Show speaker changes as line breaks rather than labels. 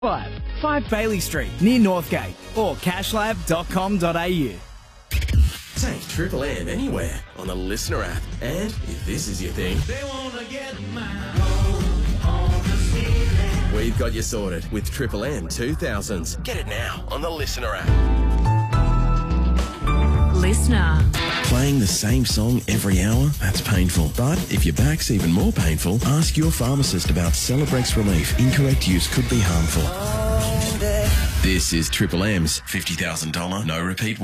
5 Bailey Street, near Northgate, or cashlab.com.au.
Take Triple M anywhere on the Listener app. And if this is your thing,
They wanna get mine. On the ceiling.
we've got you sorted with Triple M 2000s. Get it now on the Listener app.
Listener.
Playing the same song every hour? That's painful. But if your back's even more painful, ask your pharmacist about Celebrex Relief. Incorrect use could be harmful. This is Triple M's $50,000 no repeat